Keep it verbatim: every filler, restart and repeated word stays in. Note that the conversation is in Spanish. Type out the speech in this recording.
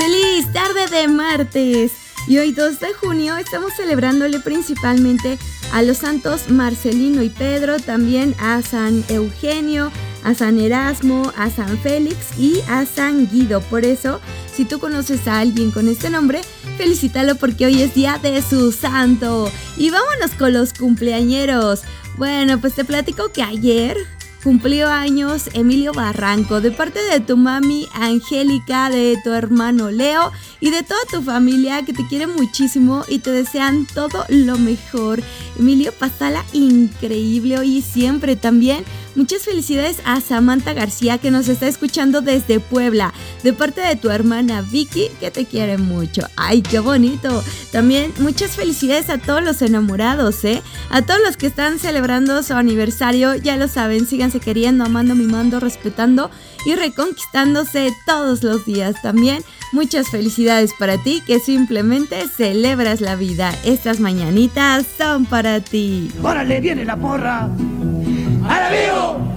¡Feliz tarde de martes! Y hoy dos de junio estamos celebrándole principalmente a los santos Marcelino y Pedro, también a San Eugenio, a San Erasmo, a San Félix y a San Guido. Por eso, si tú conoces a alguien con este nombre, felicítalo porque hoy es día de su santo. Y vámonos con los cumpleañeros. Bueno, pues te platico que ayer cumplió años Emilio Barranco, de parte de tu mami Angélica, de tu hermano Leo y de toda tu familia que te quiere muchísimo y te desean todo lo mejor. Emilio, pásala increíble hoy y siempre. También muchas felicidades a Samantha García, que nos está escuchando desde Puebla, de parte de tu hermana Vicky, que te quiere mucho. ¡Ay, qué bonito! También muchas felicidades a todos los enamorados, ¿eh? A todos los que están celebrando su aniversario, ya lo saben, síganse queriendo, amando, mimando, respetando y reconquistándose todos los días. También muchas felicidades para ti, que simplemente celebras la vida. Estas mañanitas son para ti. ¡Órale, viene la porra! ¡Ahora vivo!